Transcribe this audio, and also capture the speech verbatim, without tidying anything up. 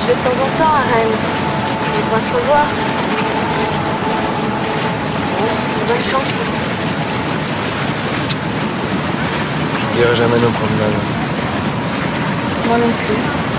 vais de temps en temps à Rennes. On pourra se revoir. Bon, bonne chance pour tout. Je dirai jamais nos promenades. Moi non plus.